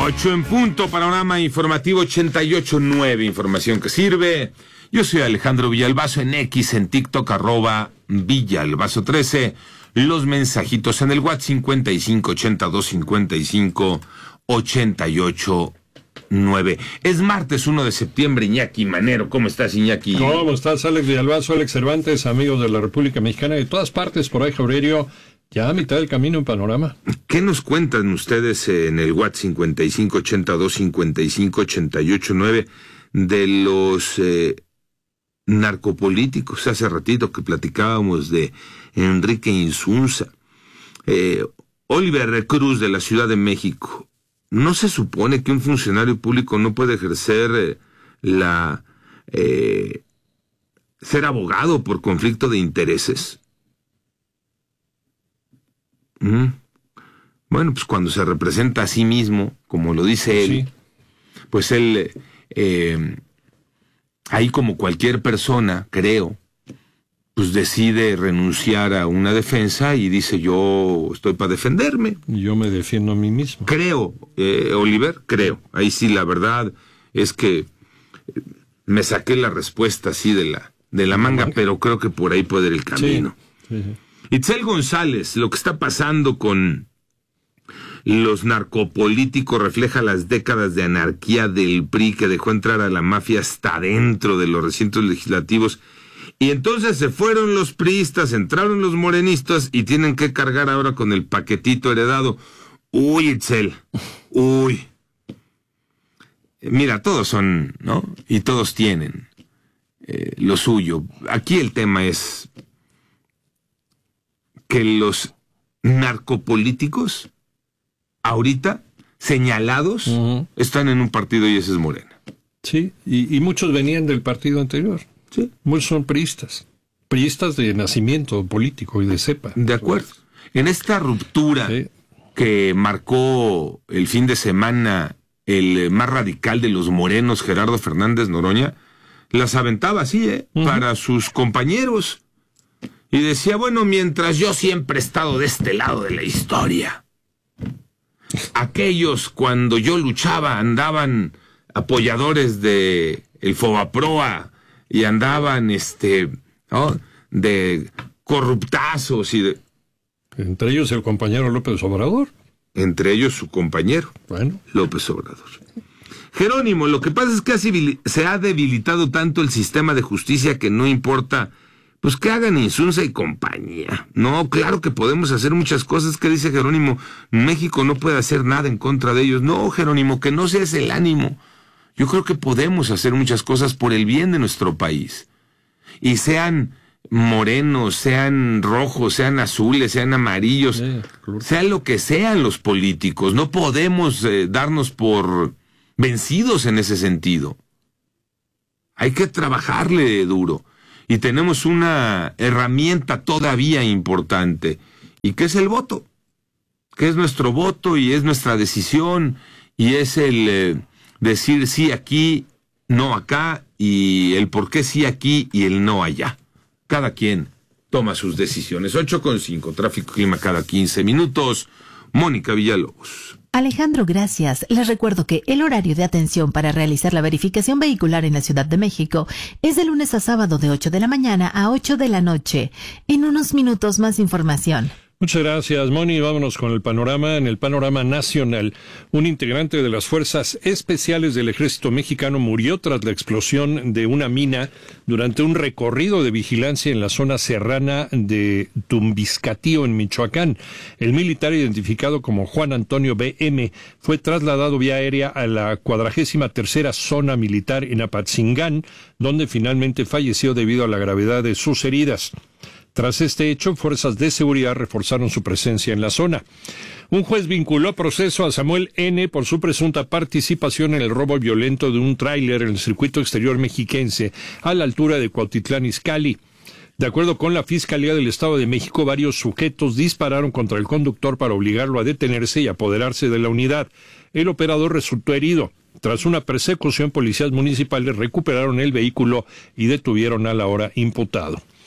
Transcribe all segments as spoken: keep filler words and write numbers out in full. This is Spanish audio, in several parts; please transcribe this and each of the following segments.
Ocho en punto, panorama informativo ochenta y ocho punto nueve, información que sirve. Yo soy Alejandro Villalbazo, en X, en TikTok, arroba Villalbazo trece. Los mensajitos en el WhatsApp cincuenta y cinco ochenta y dos cincuenta y cinco ochenta y ocho nueve. Es martes uno de septiembre, Iñaki Manero. ¿Cómo estás, Iñaki? ¿Cómo estás, Alex Villalbazo, Alex Cervantes, amigos de la República Mexicana de todas partes por ahí, Jaurerio? Ya a mitad del camino en Panorama. ¿Qué nos cuentan ustedes en el WhatsApp cincuenta y cinco ochenta y dos cincuenta y cinco ochenta y ocho nueve de los eh, narcopolíticos? Hace ratito que platicábamos de Enrique Insunza. Eh, Oliver Cruz, de la Ciudad de México. ¿No se supone que un funcionario público no puede ejercer eh, la... Eh, ser abogado por conflicto de intereses? ¿Mm? Bueno, pues cuando se representa a sí mismo, como lo dice él, sí. pues él, eh, ahí como cualquier persona, creo, pues decide renunciar a una defensa y dice, yo estoy para defenderme. Yo me defiendo a mí mismo. Creo, eh, Oliver, creo. Ahí sí la verdad es que me saqué la respuesta así de la, de la manga, pero creo que por ahí puede ir el camino. Sí, sí, sí. Itzel González, lo que está pasando con los narcopolíticos refleja las décadas de anarquía del P R I que dejó entrar a la mafia hasta dentro de los recintos legislativos. Y entonces se fueron los priistas, entraron los morenistas y tienen que cargar ahora con el paquetito heredado. Uy, Itzel, uy. Mira, todos son, ¿no? Y todos tienen eh, lo suyo. Aquí el tema es que los narcopolíticos, ahorita, señalados, uh-huh. están en un partido y ese es Morena. Sí, y, y muchos venían del partido anterior. Sí. Muchos son priistas. Priistas de nacimiento político y de cepa. De acuerdo. En esta ruptura sí. que marcó el fin de semana el más radical de los morenos, Gerardo Fernández Noroña, las aventaba así, ¿eh? Uh-huh. Para sus compañeros. Y decía, bueno, mientras yo siempre he estado de este lado de la historia. Aquellos cuando yo luchaba andaban apoyadores de el Fobaproa y andaban este, ¿no? de corruptazos y de... Entre ellos el compañero López Obrador. Entre ellos su compañero, bueno. López Obrador. Jerónimo, lo que pasa es que se ha debilitado tanto el sistema de justicia que no importa... Pues que hagan Insunza y compañía. No, claro que podemos hacer muchas cosas. ¿Qué dice Jerónimo? México no puede hacer nada en contra de ellos. No, Jerónimo, que no sea ese el ánimo. Yo creo que podemos hacer muchas cosas por el bien de nuestro país. Y sean morenos, sean rojos, sean azules, sean amarillos, sí, claro. Sean lo que sean los políticos. No podemos eh, darnos por vencidos en ese sentido. Hay que trabajarle duro. Y tenemos una herramienta todavía importante, y que es el voto, que es nuestro voto y es nuestra decisión, y es el eh, decir sí aquí, no acá, y el por qué sí aquí y el no allá. Cada quien toma sus decisiones. ocho con cinco, tráfico clima cada quince minutos. Mónica Villalobos. Alejandro, gracias. Les recuerdo que el horario de atención para realizar la verificación vehicular en la Ciudad de México es de lunes a sábado de ocho de la mañana a ocho de la noche. En unos minutos más información. Muchas gracias, Moni. Vámonos con el panorama. En el panorama nacional, un integrante de las Fuerzas Especiales del Ejército Mexicano murió tras la explosión de una mina durante un recorrido de vigilancia en la zona serrana de Tumbiscatío, en Michoacán. El militar, identificado como Juan Antonio B M, fue trasladado vía aérea a la cuadragésima tercera zona militar en Apatzingán, donde finalmente falleció debido a la gravedad de sus heridas. Tras este hecho, fuerzas de seguridad reforzaron su presencia en la zona. Un juez vinculó a proceso a Samuel N. por su presunta participación en el robo violento de un tráiler en el circuito exterior mexiquense a la altura de Cuautitlán Izcalli. De acuerdo con la Fiscalía del Estado de México, varios sujetos dispararon contra el conductor para obligarlo a detenerse y apoderarse de la unidad. El operador resultó herido. Tras una persecución, policías municipales recuperaron el vehículo y detuvieron al ahora imputado.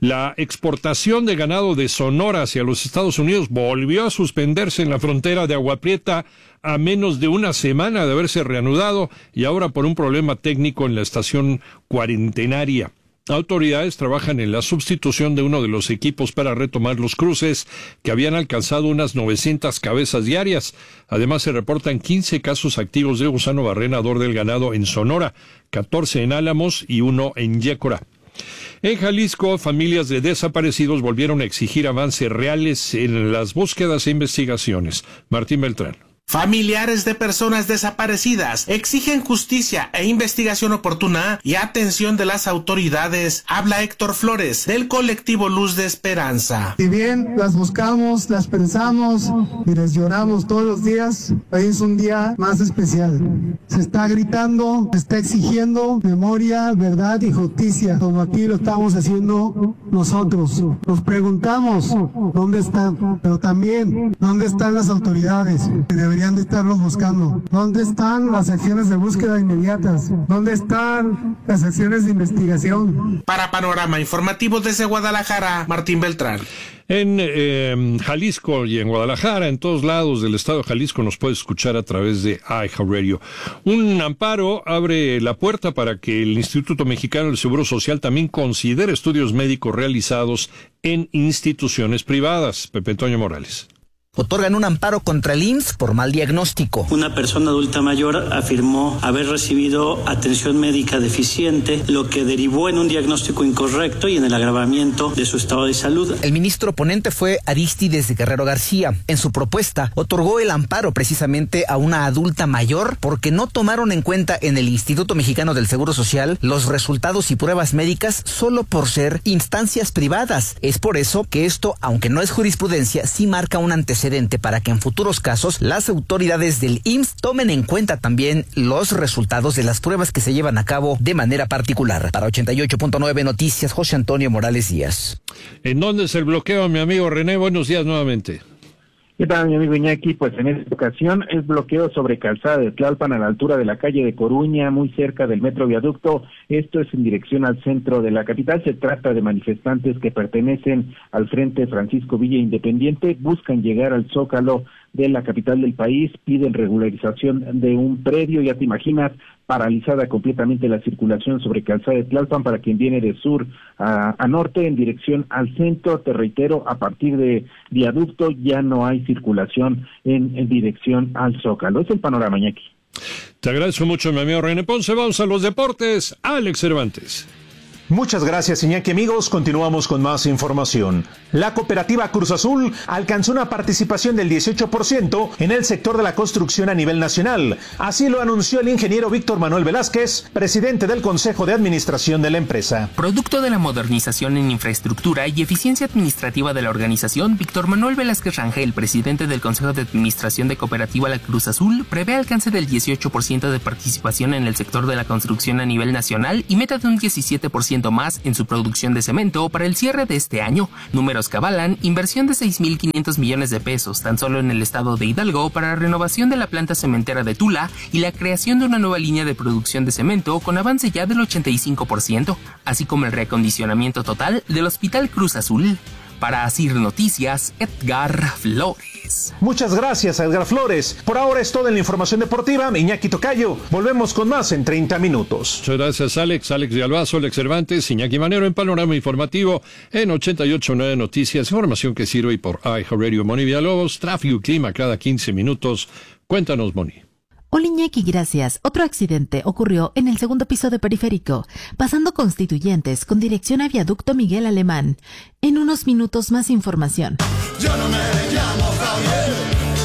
La exportación de ganado de Sonora hacia los Estados Unidos volvió a suspenderse en la frontera de Agua Prieta a menos de una semana de haberse reanudado y ahora por un problema técnico en la estación cuarentenaria. Autoridades trabajan en la sustitución de uno de los equipos para retomar los cruces, que habían alcanzado unas novecientas cabezas diarias. Además, se reportan quince casos activos de gusano barrenador del ganado en Sonora, catorce en Álamos y uno en Yécora. En Jalisco, familias de desaparecidos volvieron a exigir avances reales en las búsquedas e investigaciones. Martín Beltrán. Familiares de personas desaparecidas exigen justicia e investigación oportuna y atención de las autoridades. Habla Héctor Flores, del colectivo Luz de Esperanza. Si bien las buscamos, las pensamos y les lloramos todos los días, hoy es un día más especial. Se está gritando, se está exigiendo memoria, verdad y justicia, como aquí lo estamos haciendo nosotros. Nos preguntamos dónde están, pero también dónde están las autoridades que deberían de estarlos buscando. ¿Dónde están las acciones de búsqueda inmediatas? ¿Dónde están las acciones de investigación? Para Panorama Informativo desde Guadalajara, Martín Beltrán. En eh, Jalisco y en Guadalajara, en todos lados del estado de Jalisco, nos puede escuchar a través de iHeartRadio. Un amparo abre la puerta para que el Instituto Mexicano del Seguro Social también considere estudios médicos realizados en instituciones privadas. Pepe Toño Morales. Otorgan un amparo contra el I M S S por mal diagnóstico. Una persona adulta mayor afirmó haber recibido atención médica deficiente, lo que derivó en un diagnóstico incorrecto y en el agravamiento de su estado de salud. El ministro ponente fue Arístides Guerrero García. En su propuesta, otorgó el amparo precisamente a una adulta mayor porque no tomaron en cuenta en el Instituto Mexicano del Seguro Social los resultados y pruebas médicas solo por ser instancias privadas. Es por eso que esto, aunque no es jurisprudencia, sí marca un antecedente para que en futuros casos las autoridades del I M S S tomen en cuenta también los resultados de las pruebas que se llevan a cabo de manera particular. Para ochenta y ocho punto nueve Noticias, José Antonio Morales Díaz. ¿En dónde es el bloqueo, mi amigo René? Buenos días nuevamente. ¿Qué tal, mi amigo Iñaki? Pues en esta ocasión es bloqueo sobre Calzada de Tlalpan a la altura de la calle de Coruña, muy cerca del Metro Viaducto. Esto es en dirección al centro de la capital. Se trata de manifestantes que pertenecen al Frente Francisco Villa Independiente, buscan llegar al Zócalo de la capital del país, piden regularización de un predio, ya te imaginas, paralizada completamente la circulación sobre Calzada de Tlalpan para quien viene de sur a, a norte en dirección al centro. Te reitero, a partir de Viaducto ya no hay circulación en, en dirección al Zócalo. Es el panorama, Iñaki. Te agradezco mucho, mi amigo René Ponce. Vamos a los deportes. Alex Cervantes. Muchas gracias, Iñaki. Amigos, continuamos con más información. La cooperativa Cruz Azul alcanzó una participación del dieciocho por ciento en el sector de la construcción a nivel nacional. Así lo anunció el ingeniero Víctor Manuel Velázquez, presidente del Consejo de Administración de la empresa. Producto de la modernización en infraestructura y eficiencia administrativa de la organización, Víctor Manuel Velázquez Rangel, presidente del Consejo de Administración de Cooperativa La Cruz Azul, prevé alcance del dieciocho por ciento de participación en el sector de la construcción a nivel nacional y meta de un diecisiete por ciento más en su producción de cemento para el cierre de este año. Números que avalan inversión de seis mil quinientos millones de pesos tan solo en el estado de Hidalgo para la renovación de la planta cementera de Tula y la creación de una nueva línea de producción de cemento con avance ya del ochenta y cinco por ciento, así como el reacondicionamiento total del Hospital Cruz Azul. Para Asir Noticias, Edgar Flores. Muchas gracias, Edgar Flores. Por ahora es toda la información deportiva. Iñaki Tocayo. Volvemos con más en treinta minutos. Muchas gracias, Alex. Alex de Albazo, Alex Cervantes, Iñaki Manero en Panorama Informativo en ochenta y ocho punto nueve Noticias. Información que sirve por iHeartRadio. Moni Villalobos, tráfico y clima cada quince minutos. Cuéntanos, Moni. Hola Iñaki, gracias. Otro accidente ocurrió en el segundo piso de Periférico, pasando Constituyentes con dirección a Viaducto Miguel Alemán. En unos minutos más información. Yo no me llamo Javier.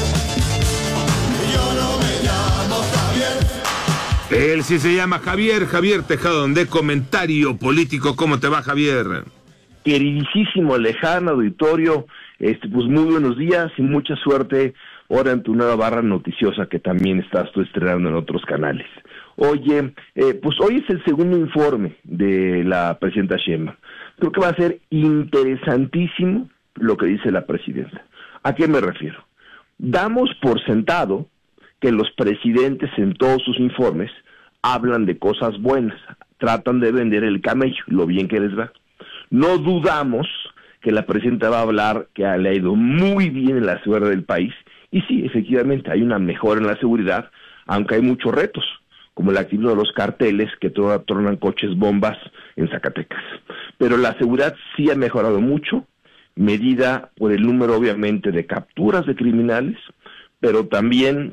Yo no me llamo Javier. Él sí se llama Javier, Javier Tejadón, de Comentario Político. ¿Cómo te va, Javier? Queridísimo, lejano auditorio, este, pues muy buenos días y mucha suerte ahora en tu nueva barra noticiosa que también estás tú estrenando en otros canales. Oye, eh, pues hoy es el segundo informe de la presidenta Sheinbaum. Creo que va a ser interesantísimo lo que dice la presidenta. ¿A qué me refiero? Damos por sentado que los presidentes en todos sus informes hablan de cosas buenas, tratan de vender el camello, lo bien que les va. No dudamos que la presidenta va a hablar que le ha ido muy bien en la seguridad del país, y sí, efectivamente, hay una mejora en la seguridad, aunque hay muchos retos, como la actividad de los carteles que tronan coches bombas en Zacatecas. Pero la seguridad sí ha mejorado mucho, medida por el número, obviamente, de capturas de criminales, pero también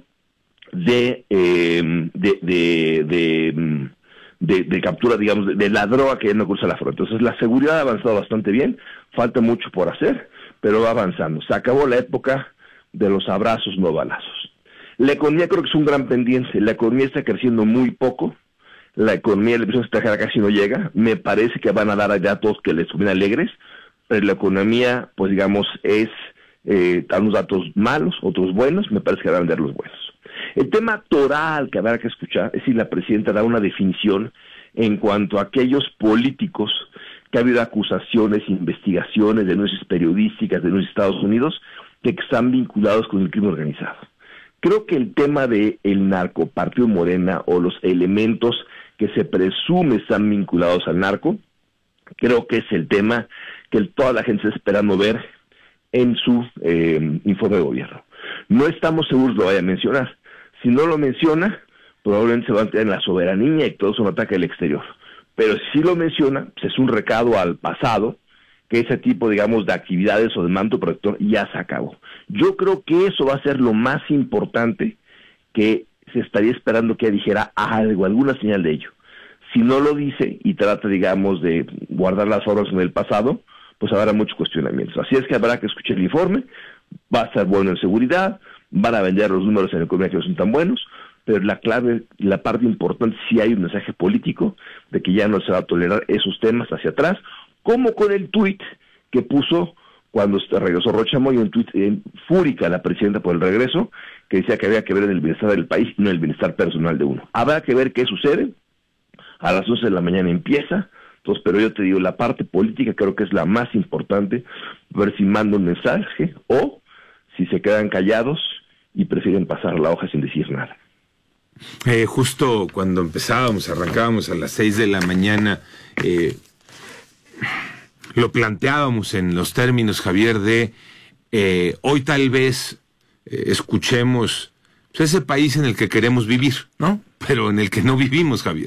de, eh, de, de, de, de, de captura, digamos, de, de la droga que ya no cruza la frontera. Entonces, la seguridad ha avanzado bastante bien, falta mucho por hacer, pero va avanzando. Se acabó la época de los abrazos, no balazos. La economía creo que es un gran pendiente. La economía está creciendo muy poco. La economía de la inversión extranjera casi no llega. Me parece que van a dar a datos que les suben alegres, pero la economía, pues digamos, es eh, unos datos malos, otros buenos. Me parece que van a dar los buenos. El tema toral que habrá que escuchar es si la presidenta da una definición en cuanto a aquellos políticos que ha habido acusaciones, investigaciones, denuncias periodísticas, denuncias de Estados Unidos, de que están vinculados con el crimen organizado. Creo que el tema de el narcopartido Morena o los elementos que se presume están vinculados al narco, creo que es el tema que toda la gente está esperando ver en su eh, informe de gobierno. No estamos seguros lo vaya a mencionar. Si no lo menciona, probablemente se va a entrar en la soberanía y todo es un ataque al exterior. Pero si lo menciona, pues es un recado al pasado, que ese tipo, digamos, de actividades o de manto protector ya se acabó. Yo creo que eso va a ser lo más importante que se estaría esperando que dijera algo, alguna señal de ello. Si no lo dice y trata, digamos, de guardar las formas en el pasado, pues habrá muchos cuestionamientos. Así es que habrá que escuchar el informe, va a estar bueno en seguridad, van a vender los números en economía que no son tan buenos, pero la clave, la parte importante, sí hay un mensaje político de que ya no se va a tolerar esos temas hacia atrás, como con el tuit que puso cuando regresó Rocha Moya, un tuit en fúrica a la presidenta por el regreso, que decía que había que ver en el bienestar del país y no el bienestar personal de uno. Habrá que ver qué sucede, a las once de la mañana empieza, entonces, pero yo te digo, la parte política creo que es la más importante, ver si manda un mensaje o si se quedan callados y prefieren pasar la hoja sin decir nada. Eh, justo cuando empezábamos, arrancábamos a las seis de la mañana, eh, lo planteábamos en los términos, Javier, de eh, hoy tal vez eh, escuchemos pues, ese país en el que queremos vivir, ¿no? Pero en el que no vivimos, Javier.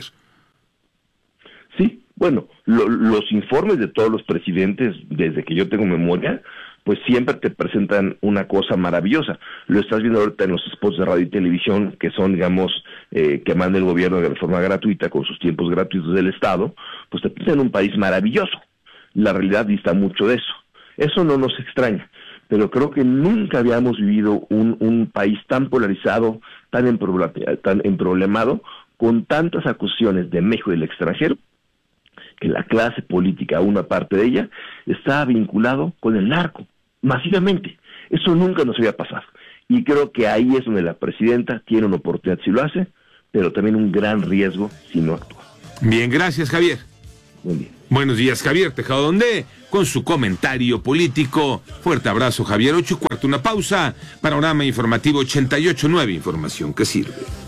Sí, bueno, lo, los informes de todos los presidentes, desde que yo tengo memoria, pues siempre te presentan una cosa maravillosa. Lo estás viendo ahorita en los spots de radio y televisión, que son, digamos, eh, que manda el gobierno de forma gratuita, con sus tiempos gratuitos del Estado, pues te presentan un país maravilloso. La realidad dista mucho de eso. Eso no nos extraña, pero creo que nunca habíamos vivido un, un país tan polarizado, tan, emproblema, tan emproblemado, con tantas acusaciones de México y del extranjero, que la clase política, una parte de ella, está vinculado con el narco. Masivamente. Eso nunca nos había pasado. Y creo que ahí es donde la presidenta tiene una oportunidad si lo hace, pero también un gran riesgo si no actúa. Bien, gracias, Javier. Buen día. Buenos días, Javier Tejado Donde, con su comentario político. Fuerte abrazo, Javier. Ocho y cuarto, una pausa. Panorama Informativo ochenta y ocho punto nueve, información que sirve.